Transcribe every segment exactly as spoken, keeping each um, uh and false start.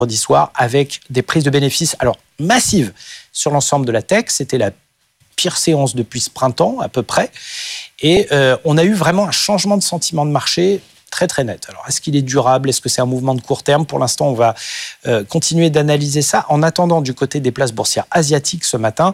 vendredi soir avec des prises de bénéfices alors massives sur l'ensemble de la tech. C'était la pire séance depuis ce printemps à peu près. Et euh, on a eu vraiment un changement de sentiment de marché très très net. Alors, est-ce qu'il est durable? Est-ce que c'est un mouvement de court terme? Pour l'instant, on va euh, continuer d'analyser ça. En attendant, du côté des places boursières asiatiques ce matin,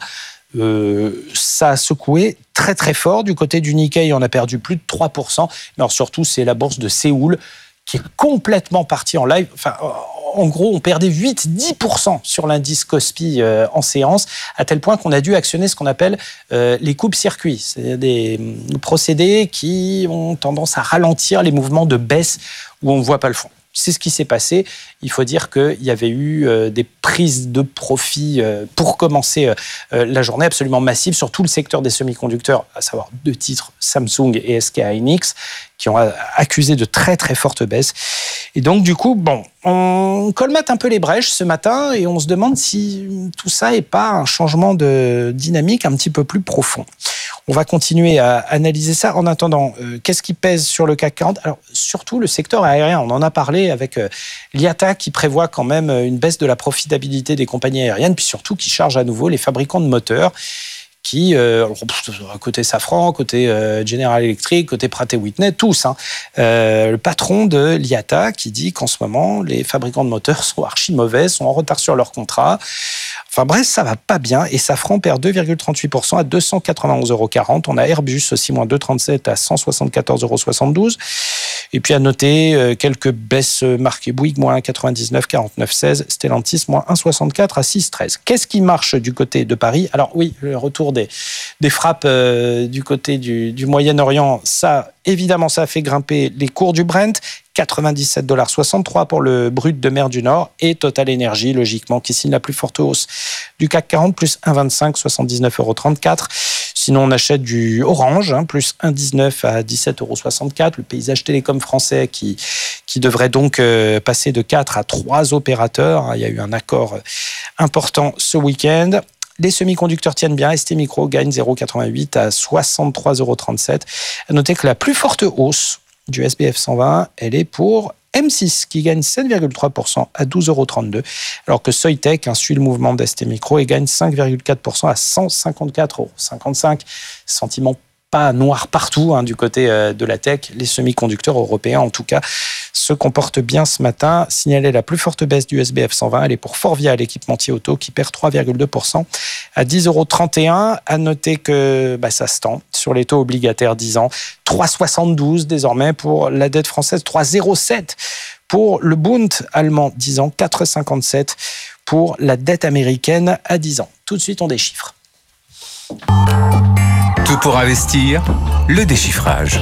euh, ça a secoué très très fort. Du côté du Nikkei, on a perdu plus de trois pour cent. Mais alors, surtout, c'est la bourse de Séoul qui est complètement partie en live. Enfin, en gros, on perdait huit à dix pour cent sur l'indice Kospi euh, en séance, à tel point qu'on a dû actionner ce qu'on appelle euh, les coupes-circuits. C'est des procédés qui ont tendance à ralentir les mouvements de baisse où on ne voit pas le fond. C'est ce qui s'est passé. Il faut dire qu'il y avait eu euh, des prises de profit euh, pour commencer euh, la journée absolument massives sur tout le secteur des semi-conducteurs, à savoir deux titres, Samsung et S K hynix, qui ont accusé de très très fortes baisses. Et donc du coup, bon, on colmate un peu les brèches ce matin et on se demande si tout ça n'est pas un changement de dynamique un petit peu plus profond. On va continuer à analyser ça. En attendant, euh, qu'est-ce qui pèse sur le C A C quarante? Alors, surtout le secteur aérien. On en a parlé avec euh, l'I A T A qui prévoit quand même une baisse de la profitabilité des compagnies aériennes, puis surtout qui charge à nouveau les fabricants de moteurs qui, euh, côté Safran, côté euh, General Electric, côté Pratt et Whitney, tous. Hein. Euh, le patron de l'I A T A qui dit qu'en ce moment, les fabricants de moteurs sont archi mauvais, sont en retard sur leurs contrats. Enfin bref, ça va pas bien et Safran perd deux virgule trente-huit pour cent à deux cent quatre-vingt-onze euros quarante. On a Airbus aussi, moins deux virgule trente-sept à cent soixante-quatorze euros soixante-douze. Et puis à noter euh, quelques baisses marquées Bouygues, moins un virgule quatre-vingt-dix-neuf, quarante-neuf virgule seize. Stellantis, moins un virgule soixante-quatre à six virgule treize. Qu'est-ce qui marche du côté de Paris? Alors oui, le retour des, des frappes euh, du côté du, du Moyen-Orient, ça, évidemment, ça a fait grimper les cours du Brent. quatre-vingt-dix-sept virgule soixante-trois dollars pour le brut de mer du Nord et Total Energy, logiquement, qui signe la plus forte hausse du C A C quarante, plus un virgule vingt-cinq, soixante-dix-neuf euros trente-quatre. Sinon, on achète du Orange, hein, plus un virgule dix-neuf à dix-sept euros soixante-quatre. Le paysage télécom français qui, qui devrait donc euh, passer de quatre à trois opérateurs. Il y a eu un accord important ce week-end. Les semi-conducteurs tiennent bien. S T Micro gagne zéro virgule quatre-vingt-huit à soixante-trois euros trente-sept. À noter que la plus forte hausse du S B F cent vingt, elle est pour M six qui gagne sept virgule trois pour cent à douze euros trente-deux, alors que Soitec hein, suit le mouvement d'S T Micro et gagne cinq virgule quatre pour cent à cent cinquante-quatre euros cinquante-cinq. Sentiment pas noir partout hein, du côté euh, de la tech. Les semi-conducteurs européens, en tout cas, se comportent bien ce matin. Signaler la plus forte baisse du S B F cent vingt, elle est pour Forvia, l'équipementier auto, qui perd trois virgule deux pour cent à dix euros trente et un. À noter que bah, ça se tend sur les taux obligataires dix ans. trois virgule soixante-douze désormais pour la dette française, trois virgule zéro sept pour le Bund allemand dix ans, quatre virgule cinquante-sept pour la dette américaine à dix ans. Tout de suite, on déchiffre. Tout pour investir, le déchiffrage.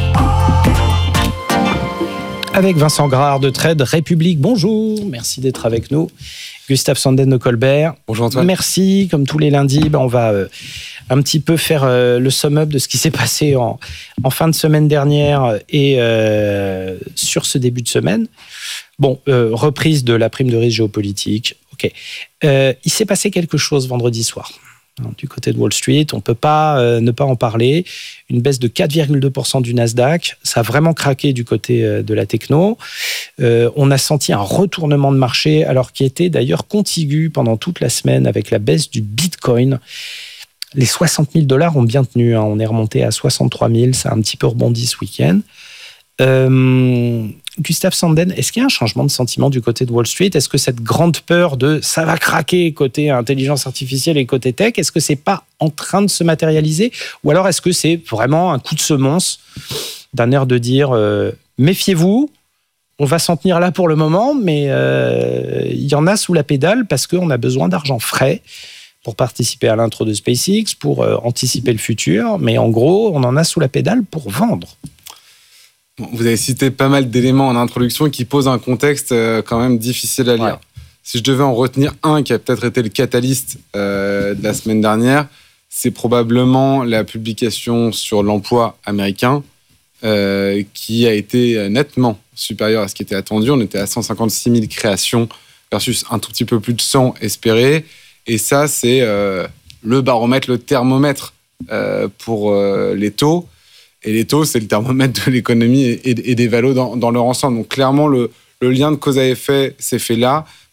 Avec Vincent Grard de Trade République. Bonjour, merci d'être avec nous. Gustave Sanden de Colbert. Bonjour Antoine. Merci, comme tous les lundis, ben on va euh, un petit peu faire euh, le sum-up de ce qui s'est passé en, en fin de semaine dernière et euh, sur ce début de semaine. Bon, euh, reprise de la prime de risque géopolitique. Ok. Euh, il s'est passé quelque chose vendredi soir. Du côté de Wall Street, on ne peut pas euh, ne pas en parler. Une baisse de quatre virgule deux pour cent du Nasdaq, ça a vraiment craqué du côté euh, de la techno. Euh, on a senti un retournement de marché, alors qui était d'ailleurs contigu pendant toute la semaine avec la baisse du Bitcoin. Les soixante mille dollars ont bien tenu, hein. On est remonté à soixante-trois mille, ça a un petit peu rebondi ce week-end. Euh, Gustave Sanden, est-ce qu'il y a un changement de sentiment du côté de Wall Street? Est-ce que cette grande peur de ça va craquer côté intelligence artificielle et côté tech, est-ce que c'est pas en train de se matérialiser? Ou alors est-ce que c'est vraiment un coup de semonce d'un air de dire euh, méfiez-vous, on va s'en tenir là pour le moment, mais euh, il y en a sous la pédale parce qu'on a besoin d'argent frais pour participer à l'intro de SpaceX, pour euh, anticiper le futur, mais en gros, on en a sous la pédale pour vendre. Vous avez cité pas mal d'éléments en introduction qui posent un contexte quand même difficile à lire. Ouais. Si je devais en retenir un qui a peut-être été le catalyste euh, de la semaine dernière, c'est probablement la publication sur l'emploi américain euh, qui a été nettement supérieure à ce qui était attendu. On était à cent cinquante-six mille créations versus un tout petit peu plus de cent espérés. Et ça, c'est euh, le baromètre, le thermomètre euh, pour euh, les taux. Et les taux, c'est le thermomètre de l'économie et des valos dans, dans leur ensemble. Donc clairement, le, le lien de cause à effet s'est fait là.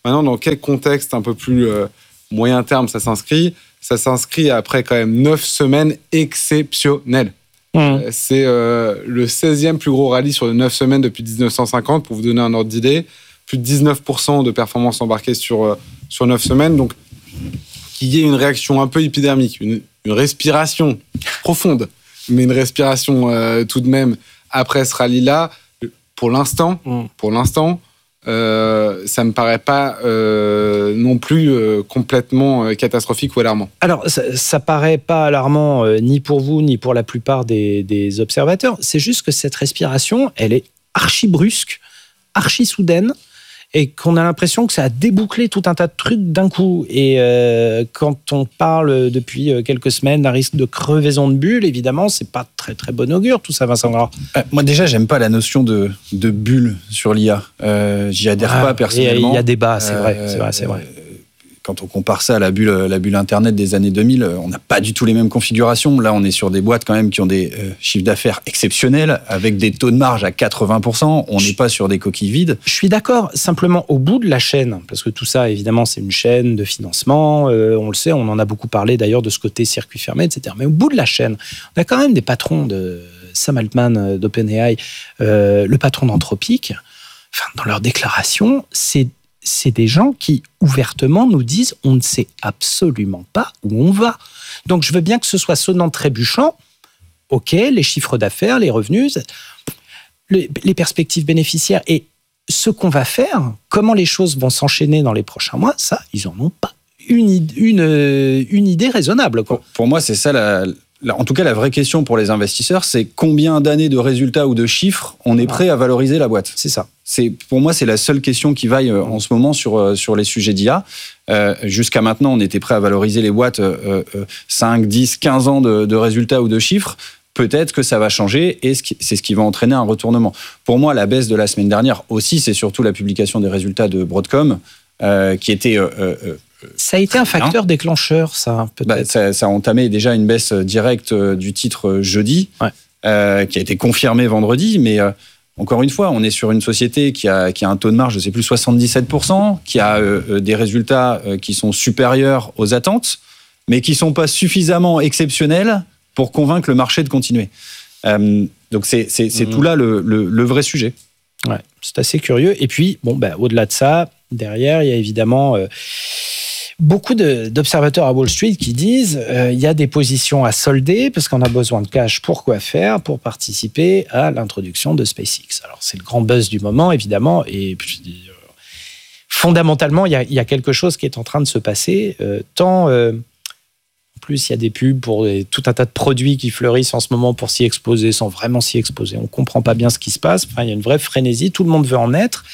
Maintenant, dans quel contexte un peu plus euh, moyen terme ça s'inscrit ? Ça s'inscrit après quand même neuf semaines exceptionnelles. Mmh. Euh, c'est euh, le seizième plus gros rallye sur les neuf semaines depuis dix-neuf cent cinquante, pour vous donner un ordre d'idée. Plus de dix-neuf pour cent de performance embarquée sur, euh, sur neuf semaines. Donc, qu'il y ait une réaction un peu épidermique, une, une respiration profonde, mais une respiration euh, tout de même après ce rallye-là, pour l'instant, mmh. pour l'instant, Euh, ça me paraît pas euh, non plus euh, complètement euh, catastrophique ou alarmant. Alors, ça, ça paraît pas alarmant euh, ni pour vous ni pour la plupart des, des observateurs. C'est juste que cette respiration, elle est archi brusque, archi soudaine, et qu'on a l'impression que ça a débouclé tout un tas de trucs d'un coup. Et euh, quand on parle depuis quelques semaines d'un risque de crevaison de bulle, évidemment, c'est pas très très bon augure tout ça, Vincent Gras. Euh, moi déjà, j'aime pas la notion de, de bulle sur l'I A. Euh, j'y adhère ah, pas personnellement. Il y a débat, c'est vrai, c'est vrai, c'est vrai. Euh, Quand on compare ça à la bulle, la bulle Internet des années deux mille, on n'a pas du tout les mêmes configurations. Là, on est sur des boîtes quand même qui ont des euh, chiffres d'affaires exceptionnels, avec des taux de marge à quatre-vingts pour cent. On n'est pas sur des coquilles vides. Je suis d'accord. Simplement, au bout de la chaîne, parce que tout ça, évidemment, c'est une chaîne de financement. Euh, on le sait, on en a beaucoup parlé d'ailleurs de ce côté circuit fermé, et cetera. Mais au bout de la chaîne, on a quand même des patrons de Sam Altman d'OpenAI, euh, le patron d'Anthropic. Enfin, dans leurs déclarations, c'est c'est des gens qui, ouvertement, nous disent on ne sait absolument pas où on va. Donc, je veux bien que ce soit sonnant trébuchant. OK, les chiffres d'affaires, les revenus, les, les perspectives bénéficiaires et ce qu'on va faire, comment les choses vont s'enchaîner dans les prochains mois, ça, ils n'en ont pas une, une, une idée raisonnable, quoi. Pour, pour moi, c'est ça la... En tout cas, la vraie question pour les investisseurs, c'est combien d'années de résultats ou de chiffres on est prêt à valoriser la boîte. C'est ça. C'est, pour moi, c'est la seule question qui vaille en ce moment sur, sur les sujets d'I A. Euh, jusqu'à maintenant, on était prêt à valoriser les boîtes euh, euh, cinq, dix, quinze ans de, de résultats ou de chiffres. Peut-être que ça va changer et c'est ce qui va entraîner un retournement. Pour moi, la baisse de la semaine dernière aussi, c'est surtout la publication des résultats de Broadcom euh, qui était... Euh, euh, Ça a été un facteur hein déclencheur, ça, peut-être. Bah, ça, ça a entamé déjà une baisse directe du titre jeudi, ouais. euh, qui a été confirmée vendredi. Mais euh, encore une fois, on est sur une société qui a, qui a un taux de marge, je ne sais plus, soixante-dix-sept pour cent, qui a euh, des résultats euh, qui sont supérieurs aux attentes, mais qui ne sont pas suffisamment exceptionnels pour convaincre le marché de continuer. Euh, donc c'est, c'est, c'est mmh. tout là le, le, le vrai sujet. Ouais, c'est assez curieux. Et puis, bon, bah, au-delà de ça, derrière, il y a évidemment... Euh, beaucoup de, d'observateurs à Wall Street qui disent euh, il y a des positions à solder parce qu'on a besoin de cash pour quoi faire, pour participer à l'introduction de SpaceX. Alors, c'est le grand buzz du moment, évidemment, et puis, euh, fondamentalement, il y, a, il y a quelque chose qui est en train de se passer, euh, tant... Euh, en plus, il y a des pubs pour des, tout un tas de produits qui fleurissent en ce moment pour s'y exposer sans vraiment s'y exposer. On ne comprend pas bien ce qui se passe. Enfin, il y a une vraie frénésie, tout le monde veut en être.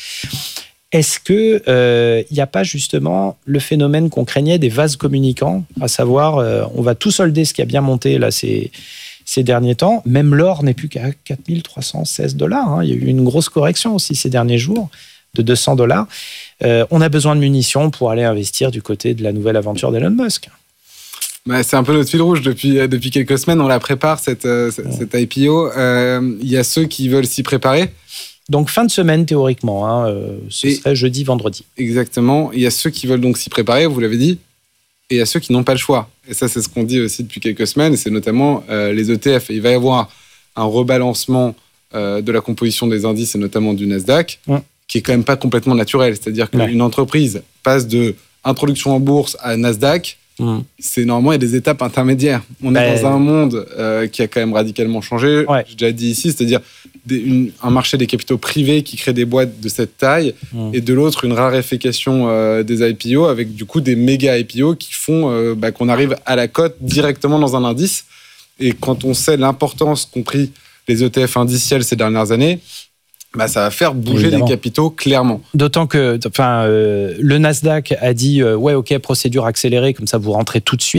Est-ce qu'il n'y euh, a pas justement le phénomène qu'on craignait des vases communicants, à savoir, euh, on va tout solder ce qui a bien monté là, ces, ces derniers temps. Même l'or n'est plus qu'à quatre mille trois cent seize dollars. Hein. Il y a eu une grosse correction aussi ces derniers jours de deux cents dollars. Euh, on a besoin de munitions pour aller investir du côté de la nouvelle aventure d'Elon Musk. Bah, c'est un peu notre fil rouge depuis, depuis quelques semaines. On la prépare, cette, euh, cette, cette I P O. Euh, il y a ceux qui veulent s'y préparer. Donc, fin de semaine, théoriquement. Hein, euh, ce et serait jeudi, vendredi. Exactement. Il y a ceux qui veulent donc s'y préparer, vous l'avez dit, et il y a ceux qui n'ont pas le choix. Et ça, c'est ce qu'on dit aussi depuis quelques semaines, c'est notamment euh, les E T F. Et il va y avoir un rebalancement euh, de la composition des indices, et notamment du Nasdaq, mmh. qui est quand même pas complètement naturel. C'est-à-dire qu'une ouais. entreprise passe de introduction en bourse à Nasdaq, mmh. c'est normalement, il y a des étapes intermédiaires. On bah, est dans un monde euh, qui a quand même radicalement changé. Ouais. J'ai déjà dit ici, c'est-à-dire des, une, un marché des capitaux privés qui crée des boîtes de cette taille, mmh. et de l'autre, une raréfaction euh, des I P O avec du coup des méga I P O qui font euh, bah, qu'on arrive à la cote directement dans un indice. Et quand on sait l'importance qu'ont pris les E T F indiciels ces dernières années, bah, ça va faire bouger Évidemment. les capitaux, clairement. D'autant que enfin, euh, le Nasdaq a dit euh, « Ouais, ok, procédure accélérée, comme ça vous rentrez tout de suite ».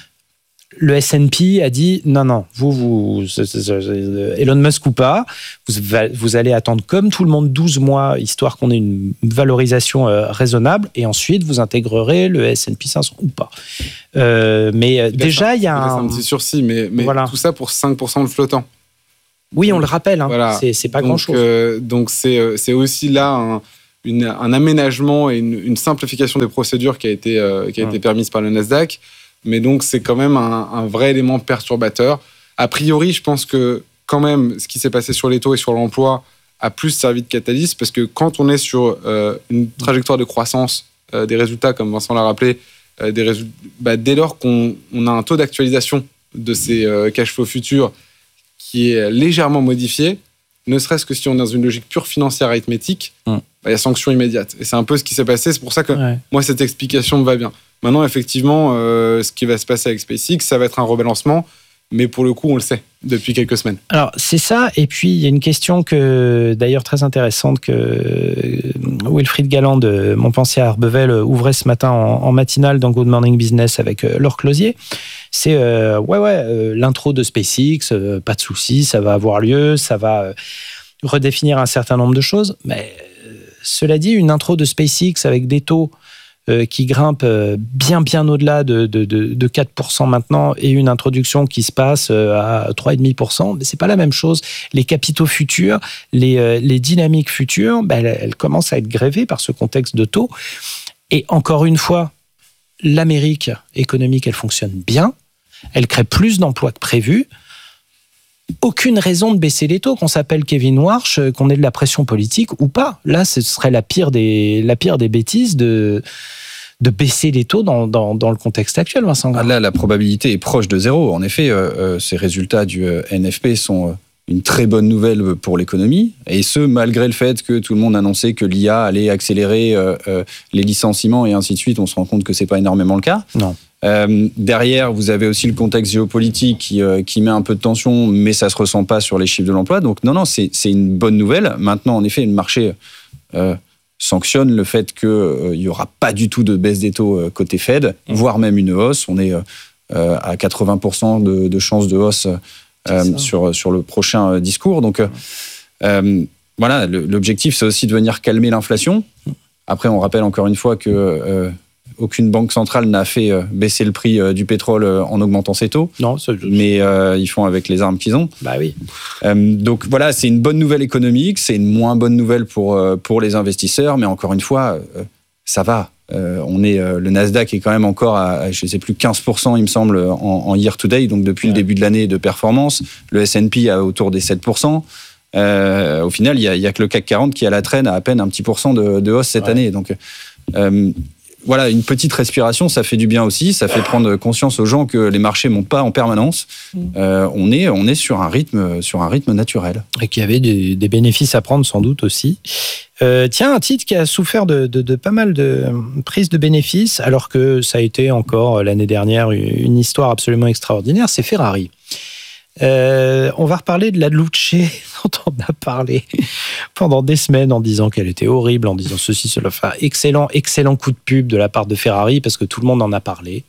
Le S and P a dit « Non, non, vous, vous Elon Musk ou pas, vous, vous allez attendre comme tout le monde douze mois, histoire qu'on ait une valorisation euh, raisonnable, et ensuite vous intégrerez le S and P cinq cents ou pas. Euh, » Mais il déjà, il y a un... un petit sursis, mais, mais voilà. tout ça pour cinq pour cent de flottant. Oui, on le rappelle, hein. voilà. c'est, c'est pas donc, grand-chose. Euh, donc, c'est, c'est aussi là un, une, un aménagement et une, une simplification des procédures qui a été, euh, qui a été permise par le Nasdaq. Mais donc, c'est quand même un, un vrai élément perturbateur. A priori, je pense que quand même, ce qui s'est passé sur les taux et sur l'emploi a plus servi de catalyse, parce que quand on est sur euh, une trajectoire de croissance euh, des résultats, comme Vincent l'a rappelé, euh, des résultats, bah, dès lors qu'on on a un taux d'actualisation de ces euh, cash flows futurs qui est légèrement modifié, ne serait-ce que si on est dans une logique pure financière arithmétique, il mmh. bah, y a sanction immédiate. Et c'est un peu ce qui s'est passé. C'est pour ça que ouais. moi, cette explication me va bien. Maintenant, effectivement, euh, ce qui va se passer avec SpaceX, ça va être un rebalancement. Mais pour le coup, on le sait depuis quelques semaines. Alors, c'est ça. Et puis, il y a une question que, d'ailleurs très intéressante que Wilfried Galland de Montpensier à Arbevel ouvrait ce matin en, en matinale dans Good Morning Business avec Laure Closier. C'est, euh, ouais, ouais, euh, l'intro de SpaceX, euh, pas de souci, ça va avoir lieu, ça va euh, redéfinir un certain nombre de choses. Mais euh, cela dit, une intro de SpaceX avec des taux Euh, qui grimpe euh, bien, bien au-delà de, de, de, de quatre pour cent maintenant et une introduction qui se passe euh, à trois virgule cinq pour cent, mais c'est pas la même chose. Les capitaux futurs, les, euh, les dynamiques futures, ben, elles, elles commencent à être grévées par ce contexte de taux. Et encore une fois, l'Amérique économique, elle fonctionne bien, elle crée plus d'emplois que prévu. Aucune raison de baisser les taux, qu'on s'appelle Kevin Warsh, qu'on ait de la pression politique ou pas. Là, ce serait la pire des, la pire des bêtises de, de baisser les taux dans, dans, dans le contexte actuel, Vincent. Ah, là, la probabilité est proche de zéro. En effet, euh, ces résultats du euh, N F P sont une très bonne nouvelle pour l'économie, et ce, malgré le fait que tout le monde annonçait que l'I A allait accélérer euh, euh, les licenciements et ainsi de suite. On se rend compte que c'est pas énormément le cas. Non. Euh, derrière, vous avez aussi le contexte géopolitique qui, euh, qui met un peu de tension, mais ça se ressent pas sur les chiffres de l'emploi. Donc non, non, c'est, c'est une bonne nouvelle. Maintenant, en effet, le marché euh, sanctionne le fait qu'il euh, y aura pas du tout de baisse des taux euh, côté Fed, mmh. voire même une hausse. On est euh, à quatre-vingts pour cent de, de chances de hausse euh, sur, sur le prochain discours. Donc euh, euh, voilà, le, l'objectif, c'est aussi de venir calmer l'inflation. Après, on rappelle encore une fois que euh, aucune banque centrale n'a fait baisser le prix du pétrole en augmentant ses taux. Non, ça, je... mais euh, ils font avec les armes qu'ils ont. Bah oui. Euh, donc voilà, c'est une bonne nouvelle économique, c'est une moins bonne nouvelle pour pour les investisseurs, mais encore une fois, euh, ça va. Euh, on est euh, le Nasdaq est quand même encore à, je sais plus, quinze pour cent, il me semble, en, en year to date, donc depuis ouais. le début de l'année de performance. Le S and P à autour des sept pour cent. Euh, au final, il y a, y a que le C A C quarante qui a la traîne à à peine un petit pourcent de, de hausse cette ouais. année. Donc euh, voilà, une petite respiration, ça fait du bien aussi. Ça fait prendre conscience aux gens que les marchés montent pas en permanence. Euh, on est, on est sur un rythme, sur un rythme naturel. Et qu'il y avait des, des bénéfices à prendre sans doute aussi. Euh, tiens, un titre qui a souffert de, de, de pas mal de prises de bénéfices, alors que ça a été encore l'année dernière une histoire absolument extraordinaire, c'est Ferrari. Euh, on va reparler de la Luce dont on a parlé pendant des semaines en disant qu'elle était horrible, en disant ceci, cela. Enfin, excellent, excellent coup de pub de la part de Ferrari parce que tout le monde en a parlé.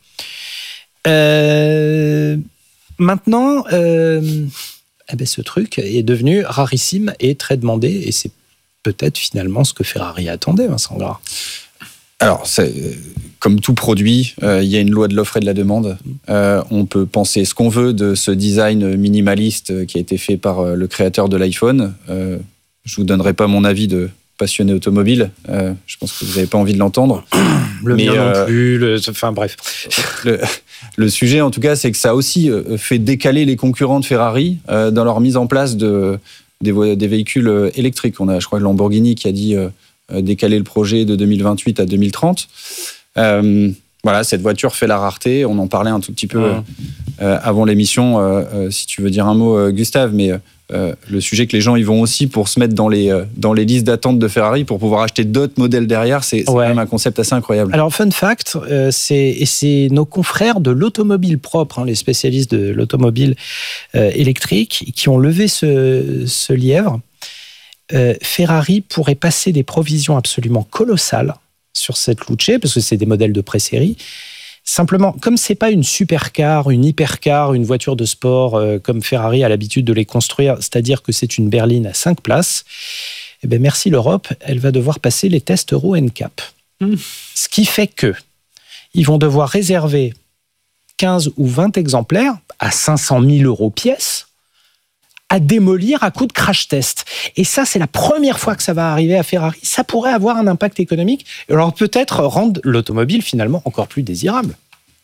Euh, maintenant, euh, eh ben, ce truc est devenu rarissime et très demandé, et c'est peut-être finalement ce que Ferrari attendait, Vincent Gras. Alors, c'est, comme tout produit, euh, il y a une loi de l'offre et de la demande. Euh, on peut penser ce qu'on veut de ce design minimaliste qui a été fait par le créateur de l'iPhone. Euh, je vous donnerai pas mon avis de passionné automobile. Euh, je pense que vous n'avez pas envie de l'entendre. Le mien euh, non plus. Le, enfin, bref. Le, le sujet, en tout cas, c'est que ça a aussi fait décaler les concurrents de Ferrari euh, dans leur mise en place de, des, des véhicules électriques. On a, je crois, Lamborghini qui a dit... Euh, décaler le projet de deux mille vingt-huit à deux mille trente. Euh, voilà, cette voiture fait la rareté. On en parlait un tout petit peu mmh. euh, avant l'émission, euh, euh, si tu veux dire un mot, euh, Gustave, mais euh, le sujet que les gens ils vont aussi pour se mettre dans les, euh, dans les listes d'attente de Ferrari pour pouvoir acheter d'autres modèles derrière, c'est, c'est ouais. quand même un concept assez incroyable. Alors, fun fact, euh, c'est, et c'est nos confrères de l'automobile propre, hein, les spécialistes de l'automobile euh, électrique, qui ont levé ce, ce lièvre. Euh, Ferrari pourrait passer des provisions absolument colossales sur cette Luce, parce que c'est des modèles de pré-série. Simplement, comme c'est pas une supercar, une hypercar, une voiture de sport, euh, comme Ferrari a l'habitude de les construire, c'est-à-dire que c'est une berline à cinq places, eh ben merci l'Europe, elle va devoir passer les tests Euro N C A P. Mmh. Ce qui fait que ils vont devoir réserver quinze ou vingt exemplaires à cinq cent mille euros pièce, à démolir à coup de crash test. Et ça, c'est la première fois que ça va arriver à Ferrari. Ça pourrait avoir un impact économique. Alors peut-être rendre l'automobile finalement encore plus désirable.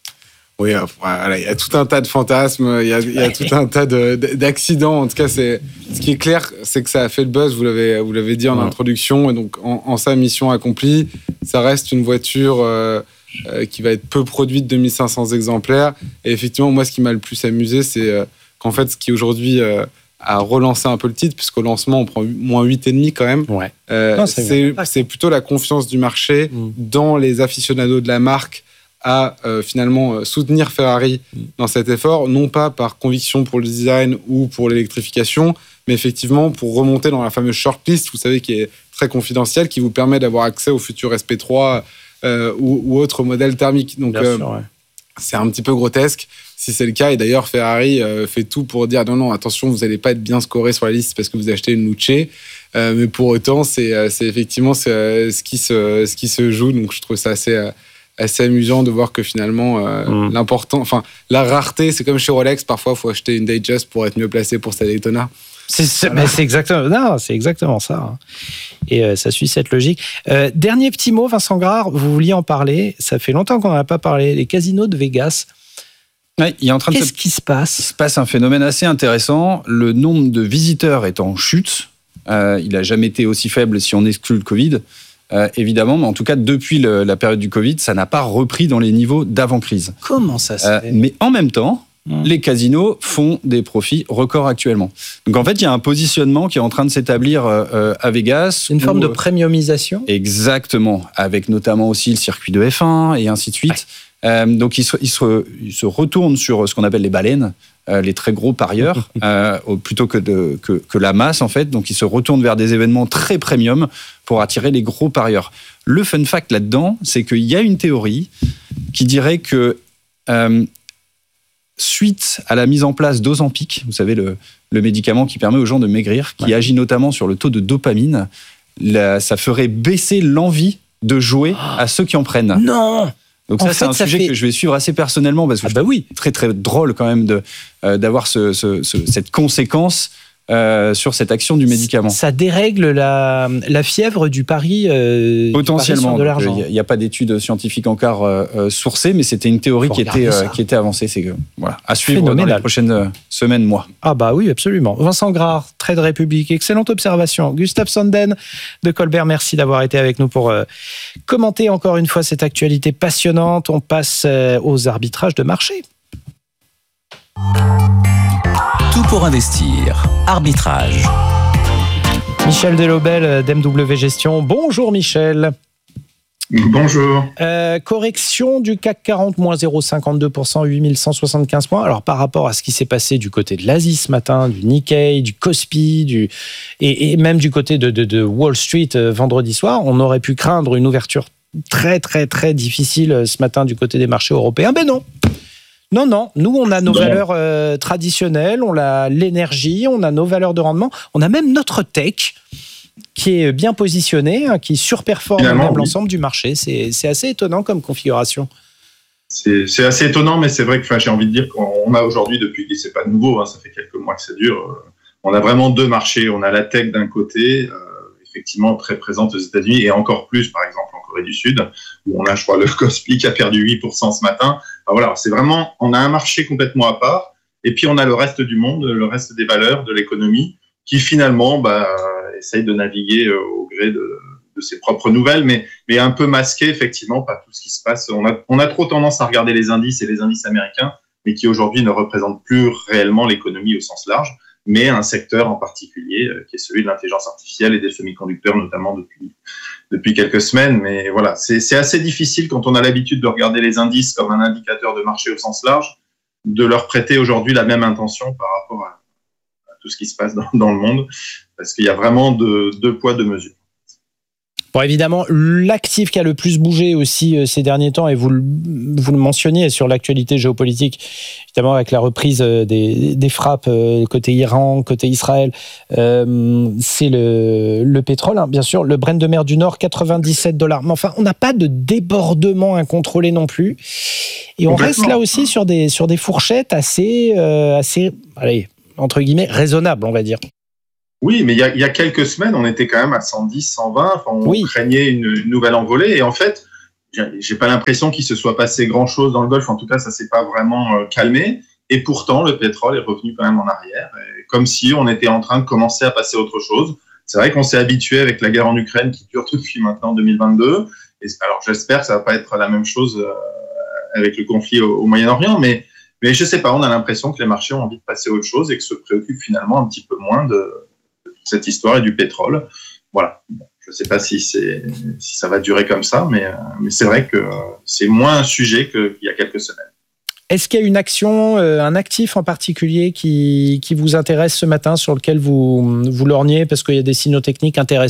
Oui, voilà, il y a tout un tas de fantasmes, il y a, il y a tout un tas de, d'accidents. En tout cas, c'est, ce qui est clair, c'est que ça a fait le buzz, vous l'avez, vous l'avez dit en ouais. introduction. Et donc, en, en sa mission accomplie, ça reste une voiture euh, euh, qui va être peu produite, deux mille cinq cents exemplaires. Et effectivement, moi, ce qui m'a le plus amusé, c'est euh, qu'en fait, ce qui aujourd'hui euh, a relancé un peu le titre, puisqu'au lancement, on prend moins huit virgule cinq quand même, ouais. euh, non, c'est, c'est, c'est plutôt la confiance du marché mmh. dans les aficionados de la marque, à euh, finalement soutenir Ferrari dans cet effort, non pas par conviction pour le design ou pour l'électrification, mais effectivement pour remonter dans la fameuse shortlist, vous savez, qui est très confidentielle, qui vous permet d'avoir accès au futur S P trois euh, ou, ou autres modèles thermiques. Donc euh, sûr, ouais. c'est un petit peu grotesque si c'est le cas. Et d'ailleurs, Ferrari euh, fait tout pour dire non, non, attention, vous n'allez pas être bien scoré sur la liste parce que vous achetez une Luce. Euh, mais pour autant, c'est, c'est effectivement c'est, euh, ce, qui se, ce qui se joue. Donc je trouve ça assez... Euh, assez amusant de voir que finalement euh, mmh. l'important, enfin la rareté, c'est comme chez Rolex, parfois il faut acheter une Datejust pour être mieux placé pour sa Daytona. C'est, c'est, voilà. c'est exactement, non, c'est exactement ça. Et euh, ça suit cette logique. Euh, dernier petit mot, Vincent Grard, vous vouliez en parler. Ça fait longtemps qu'on n'en a pas parlé. Les casinos de Vegas. Ouais, il est en train Qu'est-ce de qui se passe ? Il se passe un phénomène assez intéressant. Le nombre de visiteurs est en chute. Euh, il n'a jamais été aussi faible si on exclut le Covid. Euh, évidemment, mais en tout cas, depuis le, la période du Covid, ça n'a pas repris dans les niveaux d'avant-crise. Comment ça se euh, fait ? Mais en même temps, mmh. les casinos font des profits records actuellement. Donc en fait, il y a un positionnement qui est en train de s'établir euh, à Vegas. Une où, forme de euh, premiumisation ? Exactement, avec notamment aussi le circuit de F un et ainsi de suite. Ouais. Euh, donc ils se, ils, se, ils se retournent sur ce qu'on appelle les baleines, euh, les très gros parieurs, euh, plutôt que, de, que, que la masse en fait. Donc ils se retournent vers des événements très premium pour attirer les gros parieurs. Le fun fact là-dedans, c'est qu'il y a une théorie qui dirait que euh, suite à la mise en place d'Ozempic, vous savez le, le médicament qui permet aux gens de maigrir, qui ouais. agit notamment sur le taux de dopamine, la, ça ferait baisser l'envie de jouer à ceux qui en prennent. Non. Donc ça, en c'est fait, un ça sujet fait... que je vais suivre assez personnellement parce que ah bah oui, très très drôle quand même de euh, d'avoir ce, ce, ce, cette conséquence euh, sur cette action du médicament. Ça dérègle la, la fièvre du pari. Euh, Potentiellement. Du pari sur de l'argent. Il n'y a, a pas d'études scientifiques encore euh, sourcées, mais c'était une théorie qui était euh, qui était avancée. C'est que voilà, à suivre Phénoménal. Dans les prochaines semaines, mois. Ah bah oui, absolument. Vincent Grard, Trade Republic, excellente observation. Gustave Sanden de Colbert, merci d'avoir été avec nous pour euh, commenter encore une fois cette actualité passionnante. On passe euh, aux arbitrages de marché. Tout pour investir. Arbitrage. Michel Delobel d'M W Gestion. Bonjour Michel. Bonjour. Euh, correction du C A C quarante, moins zéro virgule cinquante-deux pour cent, huit mille cent soixante-quinze points. Alors par rapport à ce qui s'est passé du côté de l'Asie ce matin, du Nikkei, du Kospi, du... Et, et même du côté de, de, de Wall Street euh, vendredi soir, on aurait pu craindre une ouverture très très très difficile euh, ce matin du côté des marchés européens. Ben non. Non, non, nous on a nos non. valeurs euh, traditionnelles, on a l'énergie, on a nos valeurs de rendement, on a même notre tech qui est bien positionné, hein, qui surperforme même oui. l'ensemble du marché. C'est, c'est assez étonnant comme configuration. C'est, c'est assez étonnant, mais c'est vrai que j'ai envie de dire qu'on a aujourd'hui, depuis que c'est pas nouveau, hein, ça fait quelques mois que ça dure, on a vraiment deux marchés. On a la tech d'un côté, euh, effectivement très présente aux États-Unis, et encore plus, par exemple, en Corée du Sud, où on a, je crois, le Kospi qui a perdu huit pour cent ce matin. Enfin, voilà, c'est vraiment, on a un marché complètement à part, et puis on a le reste du monde, le reste des valeurs, de l'économie, qui finalement bah, essaye de naviguer au gré de, de ses propres nouvelles, mais, mais un peu masqué effectivement par tout ce qui se passe. On a, on a trop tendance à regarder les indices et les indices américains, mais qui aujourd'hui ne représentent plus réellement l'économie au sens large, mais un secteur en particulier qui est celui de l'intelligence artificielle et des semi-conducteurs, notamment depuis, depuis quelques semaines. Mais voilà, c'est, c'est assez difficile quand on a l'habitude de regarder les indices comme un indicateur de marché au sens large, de leur prêter aujourd'hui la même intention par rapport à tout ce qui se passe dans, dans le monde, parce qu'il y a vraiment deux, deux poids, deux mesures. Bon, évidemment, l'actif qui a le plus bougé aussi euh, ces derniers temps, et vous le, vous le mentionniez sur l'actualité géopolitique, évidemment avec la reprise des, des frappes euh, côté Iran, côté Israël, euh, c'est le, le pétrole, hein, bien sûr, le Brent de mer du Nord, quatre-vingt-dix-sept dollars. Mais enfin, on n'a pas de débordement incontrôlé non plus. Et on reste là aussi sur des, sur des fourchettes assez, euh, assez allez, entre guillemets, raisonnable, on va dire. Oui, mais il y a, il y a quelques semaines, on était quand même à cent dix, cent vingt. Enfin, on oui. craignait une, une nouvelle envolée. Et en fait, j'ai, j'ai pas l'impression qu'il se soit passé grand-chose dans le Golfe. En tout cas, ça s'est pas vraiment euh, calmé. Et pourtant, le pétrole est revenu quand même en arrière, et comme si on était en train de commencer à passer à autre chose. C'est vrai qu'on s'est habitué avec la guerre en Ukraine qui dure depuis maintenant deux mille vingt-deux. Et alors, j'espère que ça va pas être la même chose euh, avec le conflit au, au Moyen-Orient, mais mais je sais pas. On a l'impression que les marchés ont envie de passer à autre chose et que se préoccupent finalement un petit peu moins de cette histoire et du pétrole. Voilà. Je ne sais pas si, c'est, si ça va durer comme ça, mais, mais c'est vrai que c'est moins un sujet qu'il y a quelques semaines. Est-ce qu'il y a une action, un actif en particulier qui, qui vous intéresse ce matin, sur lequel vous, vous lorgnez parce qu'il y a des signaux techniques intéressants ?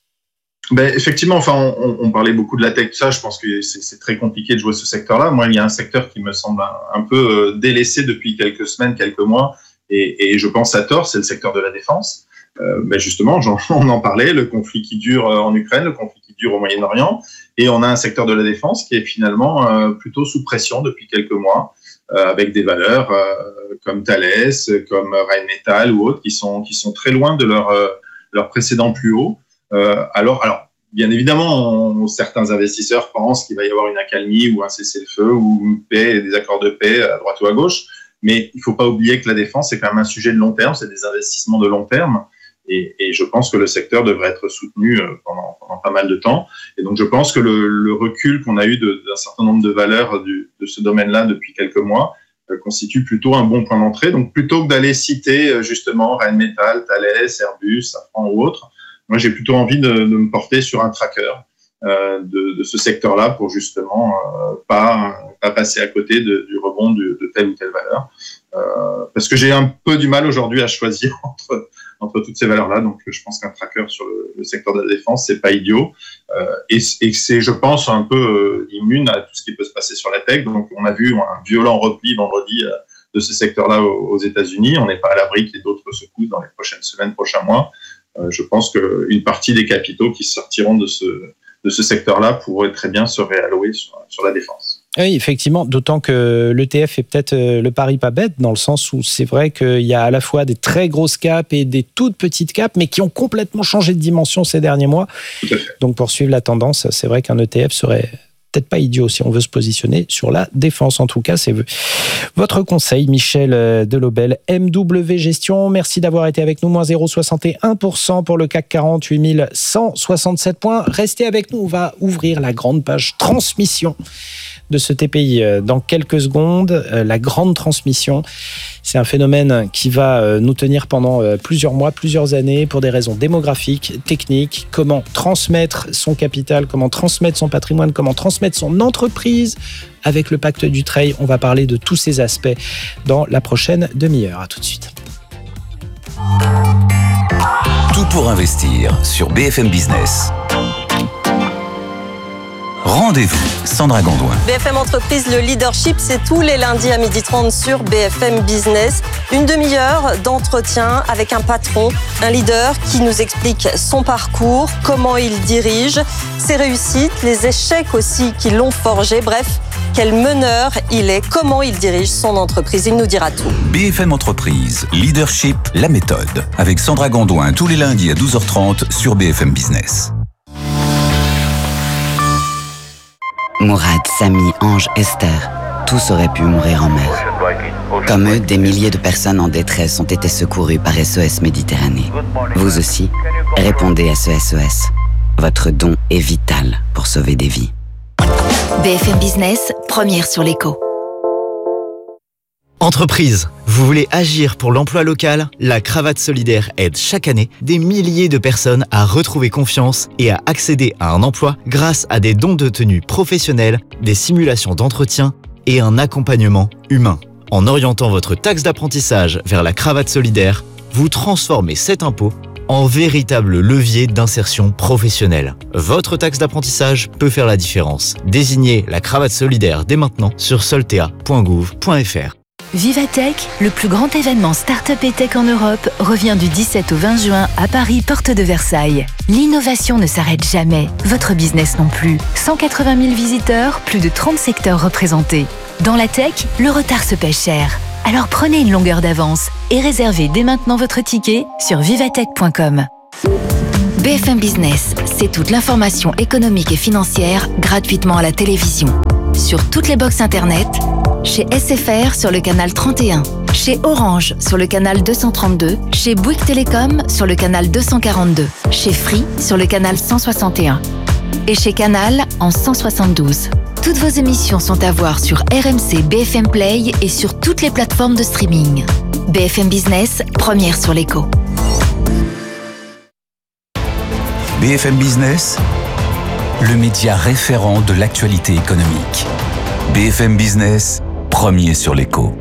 Ben, effectivement, enfin, on, on parlait beaucoup de la tech, ça, je pense que c'est, c'est très compliqué de jouer ce secteur-là. Moi, il y a un secteur qui me semble un, un peu délaissé depuis quelques semaines, quelques mois, et, et je pense à tort, c'est le secteur de la défense. Euh, ben justement, j'en, on en parlait, le conflit qui dure en Ukraine, le conflit qui dure au Moyen-Orient, et on a un secteur de la défense qui est finalement euh, plutôt sous pression depuis quelques mois, euh, avec des valeurs euh, comme Thales, comme Rheinmetall ou autres, qui sont qui sont très loin de leur euh, leur précédent plus haut. Euh, alors, alors, bien évidemment, on, certains investisseurs pensent qu'il va y avoir une accalmie ou un cessez-le-feu ou une paix, des accords de paix à droite ou à gauche, mais il ne faut pas oublier que la défense, c'est quand même un sujet de long terme, c'est des investissements de long terme. Et, et je pense que le secteur devrait être soutenu pendant, pendant pas mal de temps. Et donc, je pense que le, le recul qu'on a eu de, d'un certain nombre de valeurs du, de ce domaine-là depuis quelques mois euh, constitue plutôt un bon point d'entrée. Donc, plutôt que d'aller citer justement Rheinmetall, Thales, Airbus, Safran ou autres, moi, j'ai plutôt envie de, de me porter sur un tracker euh, de, de ce secteur-là pour justement euh, pas, pas passer à côté de, du rebond de, de telle ou telle valeur. Euh, parce que j'ai un peu du mal aujourd'hui à choisir entre entre toutes ces valeurs-là. Donc, je pense qu'un tracker sur le, le secteur de la défense, c'est pas idiot. Euh, et, et c'est, je pense, un peu euh, immune à tout ce qui peut se passer sur la tech. Donc, on a vu un violent repli vendredi euh, de ce secteur-là aux, aux États-Unis. On n'est pas à l'abri qu'il y ait d'autres secousses dans les prochaines semaines, prochains mois. Euh, je pense qu'une partie des capitaux qui sortiront de ce, de ce secteur-là pourraient très bien se réallouer sur, sur la défense. Oui, effectivement, d'autant que l'E T F est peut-être le pari pas bête, dans le sens où c'est vrai qu'il y a à la fois des très grosses caps et des toutes petites caps, mais qui ont complètement changé de dimension ces derniers mois. Donc pour suivre la tendance, c'est vrai qu'un E T F serait peut-être pas idiot si on veut se positionner sur la défense. En tout cas, c'est votre conseil, Michel Delobel, M W Gestion. Merci d'avoir été avec nous. Moins zéro virgule soixante et un pour cent pour le C A C quarante, huit mille cent soixante-sept points. Restez avec nous, on va ouvrir la grande page transmission de ce T P I dans quelques secondes. La grande transmission, c'est un phénomène qui va nous tenir pendant plusieurs mois, plusieurs années, pour des raisons démographiques, techniques. Comment transmettre son capital, comment transmettre son patrimoine, comment transmettre son entreprise. Avec le pacte Dutreil, on va parler de tous ces aspects dans la prochaine demi-heure. À tout de suite. Tout pour investir sur B F M Business. Rendez-vous, Sandra Gondouin. B F M Entreprise, le leadership, c'est tous les lundis à midi trente sur B F M Business. Une demi-heure d'entretien avec un patron, un leader qui nous explique son parcours, comment il dirige, ses réussites, les échecs aussi qui l'ont forgé. Bref, quel meneur il est, comment il dirige son entreprise. Il nous dira tout. B F M Entreprise, leadership, la méthode. Avec Sandra Gondouin, tous les lundis à douze heures trente sur B F M Business. Mourad, Samy, Ange, Esther, tous auraient pu mourir en mer. Comme eux, des milliers de personnes en détresse ont été secourues par S O S Méditerranée. Vous aussi, répondez à ce S O S. Votre don est vital pour sauver des vies. B F M Business, première sur l'écho. Entreprise, vous voulez agir pour l'emploi local ? La Cravate Solidaire aide chaque année des milliers de personnes à retrouver confiance et à accéder à un emploi grâce à des dons de tenue professionnels, des simulations d'entretien et un accompagnement humain. En orientant votre taxe d'apprentissage vers la Cravate Solidaire, vous transformez cet impôt en véritable levier d'insertion professionnelle. Votre taxe d'apprentissage peut faire la différence. Désignez la Cravate Solidaire dès maintenant sur soltea point gouv point f r. Vivatech, le plus grand événement start-up et tech en Europe, revient du dix-sept au vingt juin à Paris, porte de Versailles. L'innovation ne s'arrête jamais, votre business non plus. cent quatre-vingt mille visiteurs, plus de trente secteurs représentés. Dans la tech, le retard se paie cher. Alors prenez une longueur d'avance et réservez dès maintenant votre ticket sur vivatech point com. B F M Business, c'est toute l'information économique et financière gratuitement à la télévision. Sur toutes les box internet, chez S F R sur le canal trente et un, chez Orange sur le canal deux cent trente-deux, chez Bouygues Télécom sur le canal deux cent quarante-deux, chez Free sur le canal cent soixante et un et chez Canal en cent soixante-douze. Toutes vos émissions sont à voir sur R M C B F M Play et sur toutes les plateformes de streaming. B F M Business, première sur l'écho. B F M Business, le média référent de l'actualité économique. B F M Business, premier sur l'écho.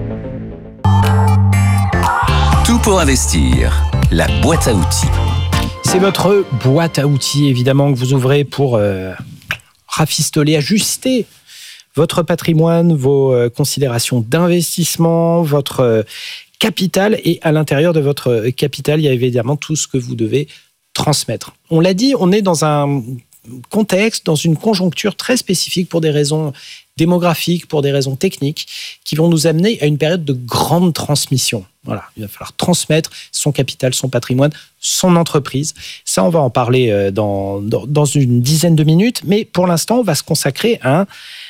Tout pour investir, la boîte à outils. C'est votre boîte à outils, évidemment, que vous ouvrez pour euh, rafistoler, ajuster votre patrimoine, vos euh, considérations d'investissement, votre euh, capital. Et à l'intérieur de votre capital, il y a évidemment tout ce que vous devez transmettre. On l'a dit, on est dans un contexte, dans une conjoncture très spécifique pour des raisons démographiques, pour des raisons techniques, qui vont nous amener à une période de grande transmission. Voilà, il va falloir transmettre son capital, son patrimoine, son entreprise. Ça, on va en parler dans, dans, dans une dizaine de minutes, mais pour l'instant, on va se consacrer à un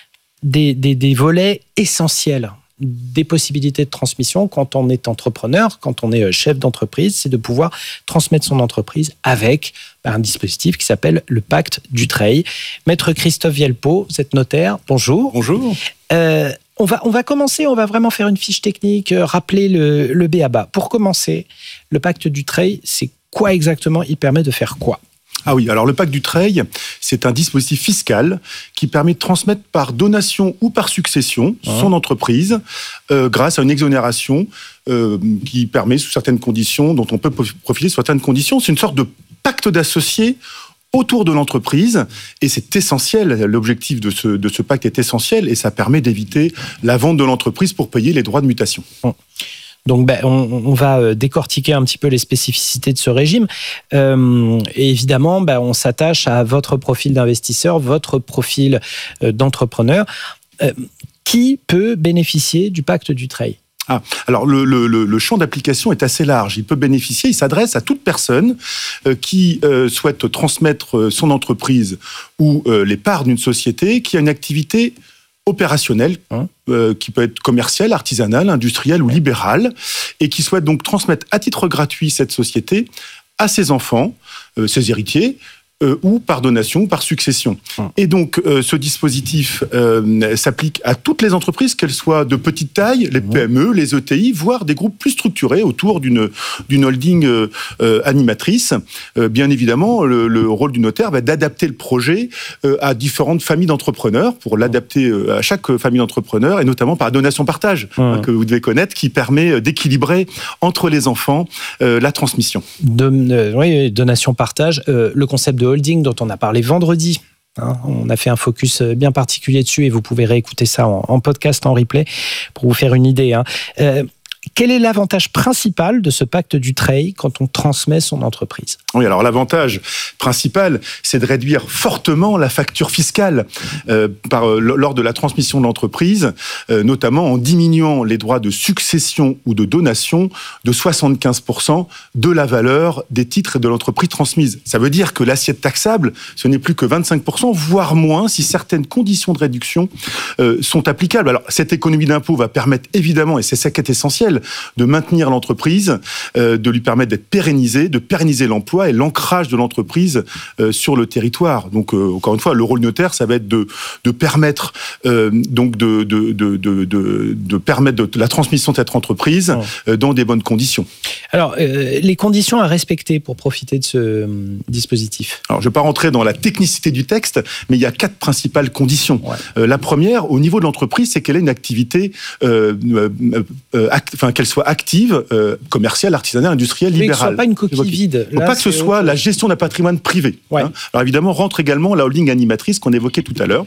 des, des, des volets essentiels des possibilités de transmission quand on est entrepreneur, quand on est chef d'entreprise, c'est de pouvoir transmettre son entreprise avec un dispositif qui s'appelle le pacte Dutreil. Maître Christophe Vielpeau, vous êtes notaire, bonjour. Bonjour. Euh, on va, on va commencer, on va vraiment faire une fiche technique, euh, rappeler le, le B A B A. Pour commencer, le pacte Dutreil, c'est quoi exactement? Il permet de faire quoi? Ah oui, alors le pacte Dutreil, c'est un dispositif fiscal qui permet de transmettre par donation ou par succession son entreprise euh, grâce à une exonération euh, qui permet, sous certaines conditions, dont on peut profiter sous certaines conditions. C'est une sorte de pacte d'associés autour de l'entreprise, et c'est essentiel, l'objectif de ce, de ce pacte est essentiel, et ça permet d'éviter la vente de l'entreprise pour payer les droits de mutation. Bon. Donc, ben, on, on va décortiquer un petit peu les spécificités de ce régime. Euh, et évidemment, ben, on s'attache à votre profil d'investisseur, votre profil euh, d'entrepreneur. Euh, qui peut bénéficier du pacte Dutreil? Ah, alors le, le, le champ d'application est assez large. Il peut bénéficier, il s'adresse à toute personne euh, qui euh, souhaite transmettre son entreprise ou euh, les parts d'une société qui a une activité opérationnelle, hein, euh, qui peut être commerciale, artisanale, industrielle ou libérale, et qui souhaite donc transmettre à titre gratuit cette société à ses enfants, euh, ses héritiers, Euh, ou par donation ou par succession. Hum. Et donc, euh, ce dispositif euh, s'applique à toutes les entreprises, qu'elles soient de petite taille, les P M E, les E T I, voire des groupes plus structurés autour d'une, d'une holding euh, euh, animatrice. Euh, bien évidemment, le, le rôle du notaire va être d'adapter le projet euh, à différentes familles d'entrepreneurs, pour l'adapter euh, à chaque famille d'entrepreneurs, et notamment par donation-partage, hum. hein, que vous devez connaître, qui permet d'équilibrer entre les enfants euh, la transmission. De, euh, oui, donation-partage, euh, le concept de holding dont on a parlé vendredi. Hein, on a fait un focus bien particulier dessus et vous pouvez réécouter ça en, en podcast, en replay, pour vous faire une idée. Hein. Euh, quel est l'avantage principal de ce pacte Dutreil quand on transmet son entreprise? Oui, alors l'avantage principal, c'est de réduire fortement la facture fiscale euh, par, euh, lors de la transmission de l'entreprise, euh, notamment en diminuant les droits de succession ou de donation de soixante-quinze pour cent de la valeur des titres de l'entreprise transmise. Ça veut dire que l'assiette taxable, ce n'est plus que vingt-cinq pour cent, voire moins, si certaines conditions de réduction euh, sont applicables. Alors, cette économie d'impôt va permettre évidemment, et c'est ça qui est essentiel, de maintenir l'entreprise, euh, de lui permettre d'être pérennisée, de pérenniser l'emploi et l'ancrage de l'entreprise euh, sur le territoire. Donc, euh, encore une fois, le rôle notaire, ça va être de, de permettre euh, donc de, de, de, de, de, de permettre de, la transmission de cette entreprise euh, dans des bonnes conditions. Alors, euh, les conditions à respecter pour profiter de ce euh, dispositif? Alors, je ne vais pas rentrer dans la technicité du texte, mais il y a quatre principales conditions. Ouais. Euh, la première, au niveau de l'entreprise, c'est qu'elle ait une activité, euh, euh, euh, act, enfin, qu'elle soit active, euh, commerciale, artisanale, industrielle, mais libérale. Que ce soit pas une coquille vide. Il ne faut pas que ce soit autre... la gestion d'un patrimoine privé. Ouais. Hein. Alors évidemment, rentre également la holding animatrice qu'on évoquait tout à l'heure.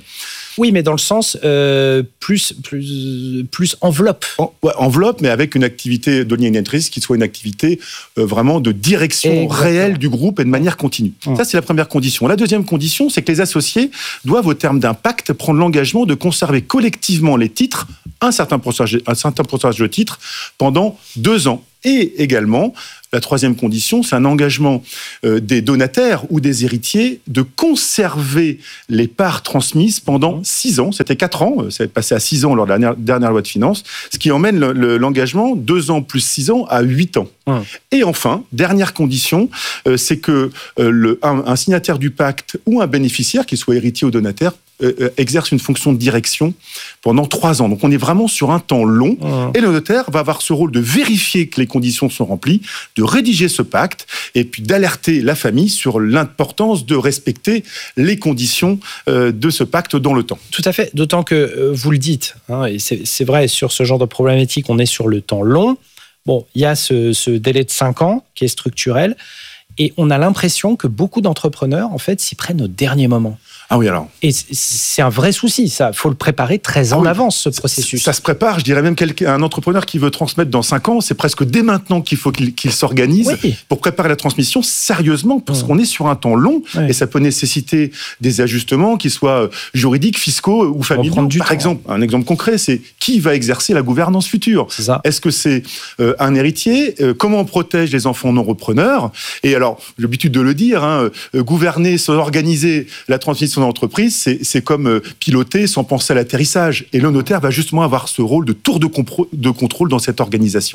Oui, mais dans le sens euh, plus, plus, plus enveloppe. En, ouais, enveloppe, mais avec une activité dominatrice qui soit une activité euh, vraiment de direction Exactement. réelle du groupe et de manière continue. Mmh. Ça, c'est la première condition. La deuxième condition, c'est que les associés doivent, au terme d'un pacte, prendre l'engagement de conserver collectivement les titres, un certain pourcentage, un certain pourcentage de titres, pendant deux ans. Et également, la troisième condition, c'est un engagement euh, des donataires ou des héritiers de conserver les parts transmises pendant six ans. C'était quatre ans, ça est passé à six ans lors de la dernière, dernière loi de finances, ce qui emmène le, le, l'engagement, deux ans plus six ans, à huit ans. Hum. Et enfin, dernière condition, euh, c'est que euh, le, un, un signataire du pacte ou un bénéficiaire, qu'il soit héritier ou donataire, Euh, exerce une fonction de direction pendant trois ans. Donc on est vraiment sur un temps long mmh. et le notaire va avoir ce rôle de vérifier que les conditions sont remplies, de rédiger ce pacte et puis d'alerter la famille sur l'importance de respecter les conditions euh, de ce pacte dans le temps. Tout à fait, d'autant que euh, vous le dites, hein, et c'est, c'est vrai, sur ce genre de problématique, on est sur le temps long. Bon, il y a ce, ce délai de cinq ans qui est structurel et on a l'impression que beaucoup d'entrepreneurs, en fait, s'y prennent au dernier moment. Ah oui, alors. Et c'est un vrai souci, ça. Il faut le préparer très en ah oui. avance, ce processus. Ça, ça se prépare, je dirais même quelqu'un, un entrepreneur qui veut transmettre dans cinq ans, c'est presque dès maintenant qu'il faut qu'il, qu'il s'organise oui. pour préparer la transmission sérieusement, parce mmh. qu'on est sur un temps long oui. et ça peut nécessiter des ajustements, qu'ils soient juridiques, fiscaux ou familiaux. Par temps. exemple, un exemple concret, c'est qui va exercer la gouvernance future ? C'est ça. Est-ce que c'est euh, un héritier ? euh, Comment on protège les enfants non repreneurs ? Et alors, j'ai l'habitude de le dire, hein, euh, gouverner, s'organiser la transmission d'entreprise, c'est, c'est comme euh, piloter sans penser à l'atterrissage. Et le notaire va justement avoir ce rôle de tour de, compro- de contrôle dans cette organisation.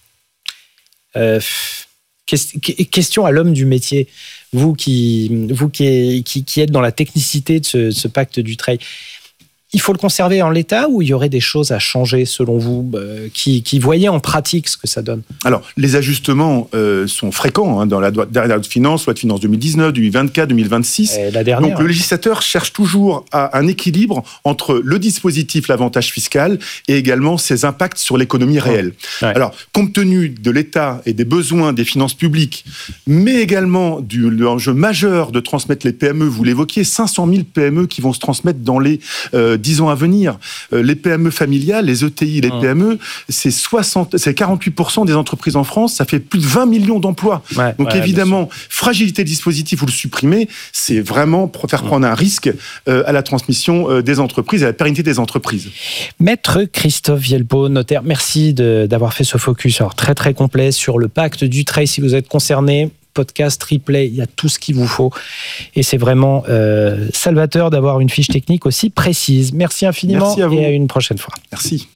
Euh, question à l'homme du métier. Vous qui, vous qui, qui, qui êtes dans la technicité de ce, ce pacte Dutreil, il faut le conserver en l'état ou il y aurait des choses à changer selon vous euh, qui, qui voyez en pratique ce que ça donne ? Alors, les ajustements euh, sont fréquents hein, dans la dernière loi de finances, loi de finances deux mille dix-neuf, deux mille vingt-quatre, deux mille vingt-six. Et la dernière. Donc, le législateur cherche toujours à un équilibre entre le dispositif, l'avantage fiscal, et également ses impacts sur l'économie réelle. Ouais. Alors, compte tenu de l'état et des besoins des finances publiques, mais également du l'enjeu majeur de transmettre les P M E, vous l'évoquiez, cinq cent mille P M E qui vont se transmettre dans les euh, dix ans à venir. Euh, les P M E familiales, les E T I, les mmh. P M E, c'est, soixante, c'est quarante-huit pour cent des entreprises en France, ça fait plus de vingt millions d'emplois. Ouais, Donc ouais, évidemment, fragilité du dispositif, vous le supprimez, c'est vraiment faire prendre un risque euh, à la transmission euh, des entreprises et à la pérennité des entreprises. Maître Christophe Vielpeau, notaire, merci de, d'avoir fait ce focus alors, très très complet sur le pacte Dutreil. Si vous êtes concerné, podcast, replay, il y a tout ce qu'il vous faut. Et c'est vraiment euh, salvateur d'avoir une fiche technique aussi précise. Merci infiniment. Merci à vous. Et à une prochaine fois. Merci.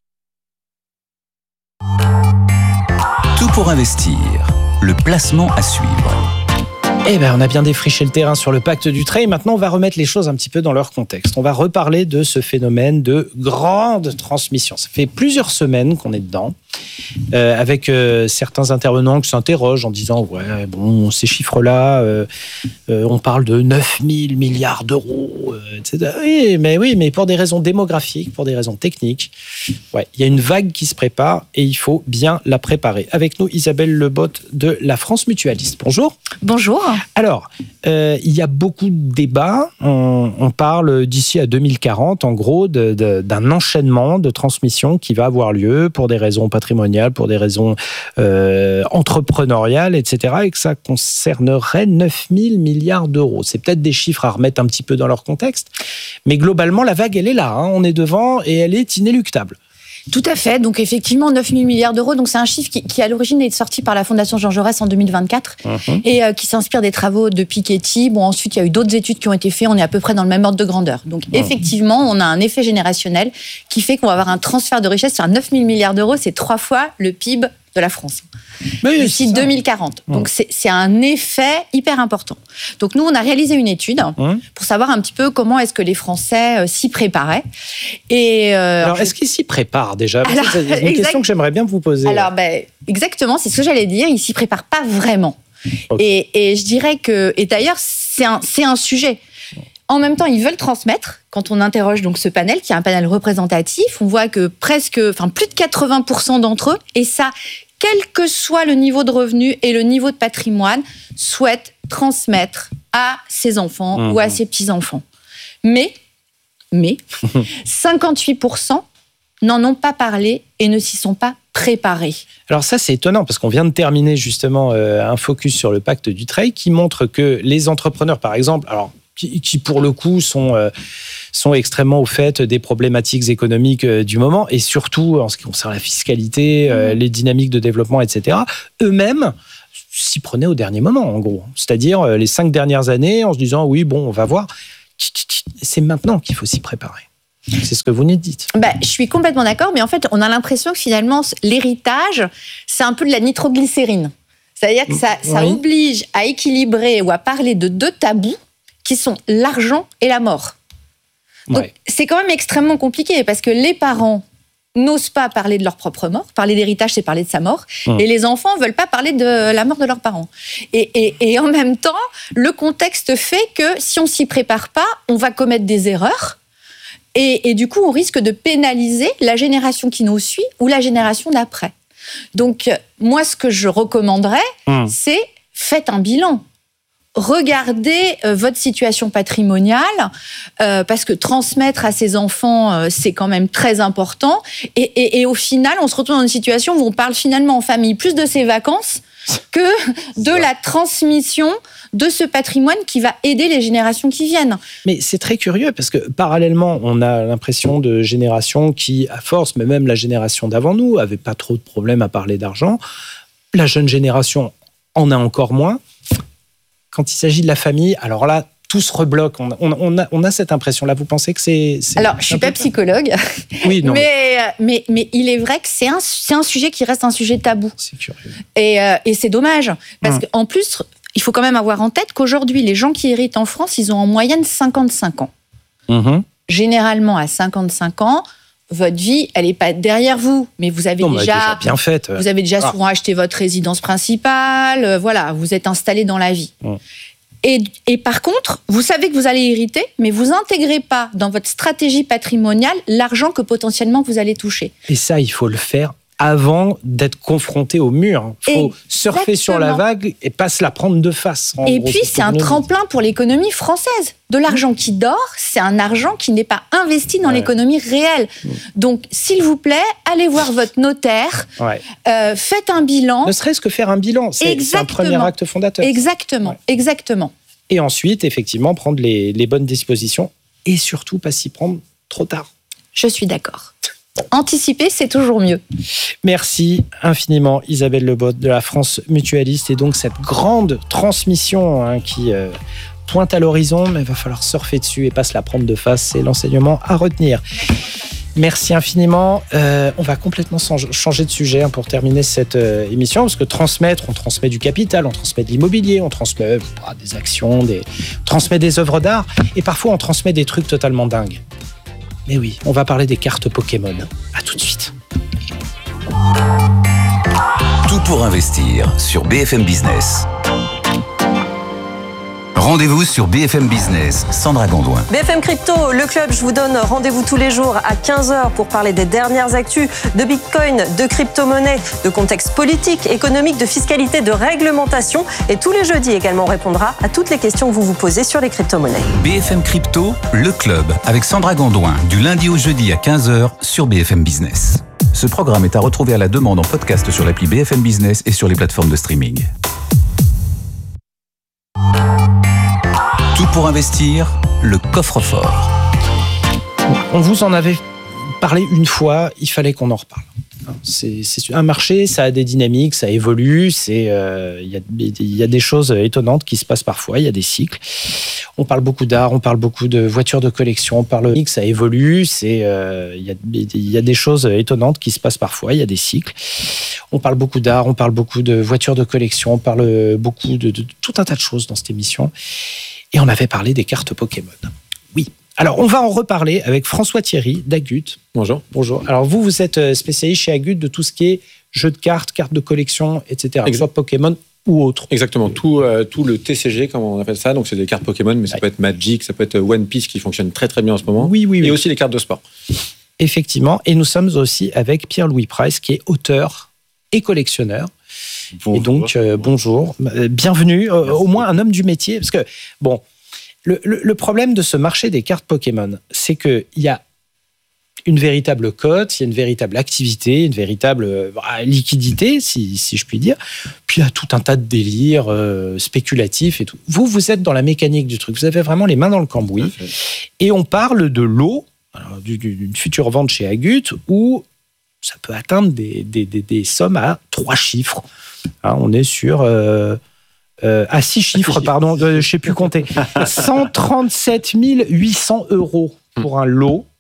Tout pour investir. Le placement à suivre. Eh bien, on a bien défriché le terrain sur le pacte Dutreil. Maintenant, on va remettre les choses un petit peu dans leur contexte. On va reparler de ce phénomène de grande transmission. Ça fait plusieurs semaines qu'on est dedans, euh, avec euh, certains intervenants qui s'interrogent en disant « Ouais, bon, ces chiffres-là, euh, euh, on parle de neuf mille milliards d'euros, euh, et cetera » Oui, mais oui, mais pour des raisons démographiques, pour des raisons techniques, ouais, il y a une vague qui se prépare et il faut bien la préparer. Avec nous, Isabelle Lebotte de la France Mutualiste. Bonjour. Bonjour. Alors, euh, il y a beaucoup de débats. On, on parle d'ici à deux mille quarante, en gros, de, de, d'un enchaînement de transmission qui va avoir lieu pour des raisons patrimoniales, pour des raisons euh, entrepreneuriales, et cetera, et que ça concernerait neuf mille milliards d'euros. C'est peut-être des chiffres à remettre un petit peu dans leur contexte, mais globalement, la vague, elle est là. Hein. On est devant et elle est inéluctable. Tout à fait. Donc, effectivement, neuf mille milliards d'euros. Donc, c'est un chiffre qui, qui à l'origine, est sorti par la Fondation Jean Jaurès en deux mille vingt-quatre uh-huh. et euh, qui s'inspire des travaux de Piketty. Bon, ensuite, il y a eu d'autres études qui ont été faites. On est à peu près dans le même ordre de grandeur. Donc, uh-huh. effectivement, on a un effet générationnel qui fait qu'on va avoir un transfert de richesse sur neuf mille milliards d'euros. C'est trois fois le P I B de la France. Oui, d'ici deux mille quarante. Mmh. Donc, c'est, c'est un effet hyper important. Donc, nous, on a réalisé une étude mmh. pour savoir un petit peu comment est-ce que les Français euh, s'y préparaient. Et, euh, Alors, je... est-ce qu'ils s'y préparent déjà ? Alors, c'est une exact... question que j'aimerais bien vous poser. Alors, ben, exactement, c'est ce que j'allais dire. Ils ne s'y préparent pas vraiment. Okay. Et, et je dirais que... Et d'ailleurs, c'est un, c'est un sujet. En même temps, ils veulent transmettre. Quand on interroge donc ce panel, qui est un panel représentatif, on voit que presque, enfin plus de quatre-vingts pour cent d'entre eux, et ça, quel que soit le niveau de revenu et le niveau de patrimoine, souhaitent transmettre à ses enfants mmh. ou à ses petits-enfants. Mais mais cinquante-huit pour cent n'en ont pas parlé et ne s'y sont pas préparés. Alors ça, c'est étonnant parce qu'on vient de terminer justement euh, un focus sur le pacte Dutreil qui montre que les entrepreneurs, par exemple, alors qui, qui pour le coup sont, euh, sont extrêmement au fait des problématiques économiques euh, du moment et surtout en ce qui concerne la fiscalité, euh, mmh. les dynamiques de développement, et cetera, eux-mêmes s'y prenaient au dernier moment, en gros. C'est-à-dire euh, les cinq dernières années en se disant « oui, bon, on va voir ». C'est maintenant qu'il faut s'y préparer. C'est ce que vous nous dites. Bah, je suis complètement d'accord, mais en fait, on a l'impression que finalement, l'héritage, c'est un peu de la nitroglycérine. C'est-à-dire que ça, ça oui. oblige à équilibrer ou à parler de deux tabous qui sont l'argent et la mort. Donc, ouais. c'est quand même extrêmement compliqué parce que les parents n'osent pas parler de leur propre mort. Parler d'héritage, c'est parler de sa mort. Mmh. Et les enfants ne veulent pas parler de la mort de leurs parents. Et, et, et en même temps, le contexte fait que si on ne s'y prépare pas, on va commettre des erreurs. Et, et du coup, on risque de pénaliser la génération qui nous suit ou la génération d'après. Donc, moi, ce que je recommanderais, mmh. c'est faites un bilan. Regardez euh, votre situation patrimoniale, euh, parce que transmettre à ses enfants, euh, c'est quand même très important. Et, et, et au final, on se retrouve dans une situation où on parle finalement en famille plus de ses vacances que de la transmission de ce patrimoine qui va aider les générations qui viennent. Mais c'est très curieux parce que parallèlement, on a l'impression de générations qui, à force, mais même la génération d'avant nous, n'avaient pas trop de problèmes à parler d'argent. La jeune génération en a encore moins. Quand il s'agit de la famille, alors là, tout se rebloque. On, on, on, a, on a cette impression-là. Vous pensez que c'est... c'est alors, je ne suis pas psychologue, oui, non, mais, mais, mais il est vrai que c'est un, c'est un sujet qui reste un sujet tabou. C'est curieux. Et, euh, et c'est dommage. Parce hum. qu'en plus, il faut quand même avoir en tête qu'aujourd'hui, les gens qui héritent en France, ils ont en moyenne cinquante-cinq ans. Hum. Généralement, à cinquante-cinq ans, votre vie, elle n'est pas derrière vous, mais vous avez, non, déjà, déjà bien faite. Vous avez déjà ah. souvent acheté votre résidence principale, euh, voilà, vous êtes installé dans la vie. Mmh. Et, et par contre, vous savez que vous allez hériter, mais vous n'intégrez pas dans votre stratégie patrimoniale l'argent que potentiellement vous allez toucher. Et ça, il faut le faire avant d'être confronté au mur. Il faut Exactement. surfer sur la vague et pas se la prendre de face. Et gros, puis, c'est, c'est un tremplin pour l'économie française. De l'argent qui dort, c'est un argent qui n'est pas investi dans ouais. l'économie réelle. Donc, s'il vous plaît, allez voir votre notaire, ouais. euh, faites un bilan. Ne serait-ce que faire un bilan, c'est, c'est un premier acte fondateur. Exactement, ouais. exactement. Et ensuite, effectivement, prendre les, les bonnes dispositions et surtout pas s'y prendre trop tard. Je suis d'accord. Anticiper, c'est toujours mieux. Merci infiniment Isabelle Lebot de la France Mutualiste et donc cette grande transmission hein, qui euh, pointe à l'horizon, mais il va falloir surfer dessus et pas se la prendre de face, c'est l'enseignement à retenir. Merci infiniment. Euh, on va complètement changer de sujet hein, pour terminer cette euh, émission, parce que transmettre, on transmet du capital, on transmet de l'immobilier, on transmet bah, des actions, des... on transmet des œuvres d'art, et parfois on transmet des trucs totalement dingues. Mais oui, on va parler des cartes Pokémon. À tout de suite. Tout pour investir sur B F M Business. Rendez-vous sur B F M Business, Sandra Gondouin. B F M Crypto, le club, je vous donne rendez-vous tous les jours à quinze heures pour parler des dernières actus de Bitcoin, de crypto-monnaie, de contexte politique, économique, de fiscalité, de réglementation. Et tous les jeudis également, on répondra à toutes les questions que vous vous posez sur les crypto-monnaies. B F M Crypto, le club, avec Sandra Gondouin, du lundi au jeudi à quinze heures sur B F M Business. Ce programme est à retrouver à la demande en podcast sur l'appli B F M Business et sur les plateformes de streaming. Tout pour investir, le coffre-fort. On vous en avait parlé une fois, il fallait qu'on en reparle. C'est, c'est un marché, ça a des dynamiques, ça évolue, c'est, euh, y a, y a des choses étonnantes qui se passent parfois, il y a des cycles. On parle beaucoup d'art, on parle beaucoup de voitures de collection, on parle de ça évolue, c'est, euh, y a, y a des choses étonnantes qui se passent parfois, il y a des cycles. On parle beaucoup d'art, on parle beaucoup de voitures de collection, on parle beaucoup de, de, de tout un tas de choses dans cette émission. Et on avait parlé des cartes Pokémon. Oui. Alors, on va en reparler avec François Thierry d'Agut. Bonjour. Bonjour. Alors, vous, vous êtes spécialiste chez Agut de tout ce qui est jeux de cartes, cartes de collection, et cetera. Exact. Soit Pokémon ou autre. Exactement. Tout, euh, tout le T C G, comme on appelle ça. Donc, c'est des cartes Pokémon, mais ça ouais. peut être Magic, ça peut être One Piece qui fonctionne très, très bien en ce moment. Oui, oui, oui. Et aussi les cartes de sport. Effectivement. Et nous sommes aussi avec Pierre-Louis Price, qui est auteur et collectionneur. Bonjour. Et donc, euh, bonjour. Bienvenue. Euh, au moins un homme du métier. Parce que, bon... le, le, le problème de ce marché des cartes Pokémon, c'est qu'il y a une véritable cote, il y a une véritable activité, une véritable euh, liquidité, si, si je puis dire. Puis il y a tout un tas de délires euh, spéculatifs et tout. Vous, vous êtes dans la mécanique du truc. Vous avez vraiment les mains dans le cambouis. Et on parle de l'eau, alors, d'une future vente chez Agut, où ça peut atteindre des, des, des, des sommes à trois chiffres. Hein, on est sur... Euh, euh, à six chiffres, pardon, euh, je ne sais plus compter. cent trente-sept mille huit cents euros pour un lot